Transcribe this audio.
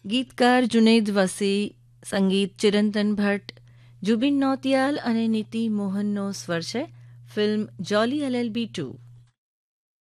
ગીતકાર Junaid વસી, સંગીત ચિરંતન ભટ્ટ, જુબિન નૌટિયાલ અને નીતિ મોહનનો સ્વર છે. ફિલ્મ જોલી LLB 2.